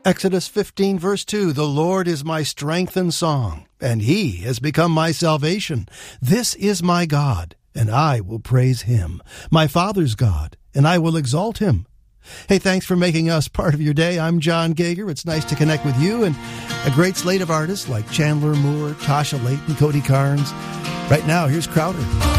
Exodus 15, verse 2, the Lord is my strength and song, and he has become my salvation. This is my God, and I will praise him, my Father's God, and I will exalt him. Hey, thanks for making us part of your day. I'm John Gager. It's nice to connect with you and a great slate of artists like Chandler Moore, Tasha Layton, Cody Carnes. Right now, here's Crowder.